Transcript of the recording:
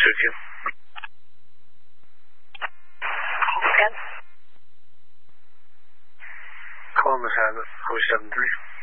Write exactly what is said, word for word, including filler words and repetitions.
two. Okay. Columbus has it. oh seven three.